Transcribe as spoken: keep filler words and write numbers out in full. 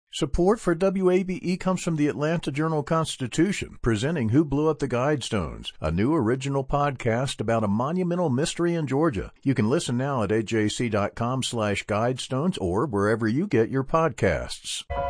Support for W A B E comes from the Atlanta Journal-Constitution, presenting Who Blew Up the Guidestones, a new original podcast about a monumental mystery in Georgia. You can listen now at A J C dot com slash guidestones or wherever you get your podcasts.